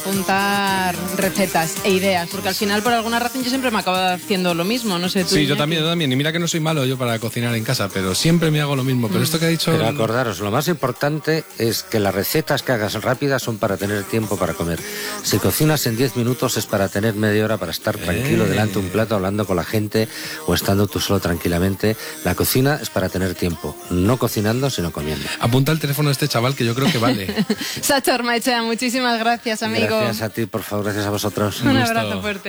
apuntar recetas e ideas, porque al final por alguna razón yo siempre me acabo haciendo lo mismo, no sé tú. Sí, yo también, y mira que no soy malo yo para cocinar en casa, pero siempre me hago lo mismo, pero esto que ha dicho... Pero acordaros, lo más importante es que las recetas que hagas rápidas son para tener tiempo para comer. Si cocinas en 10 minutos es para tener media hora para estar tranquilo delante de un plato hablando con la gente o estando tú solo tranquilamente. La cocina es para tener tiempo, no cocinando sino comiendo. Apunta el teléfono de este chaval que yo creo que vale. Sacha Ormaechea, muchísimas gracias, amigo. Gracias a ti, por favor, gracias a vosotros. Un abrazo fuerte.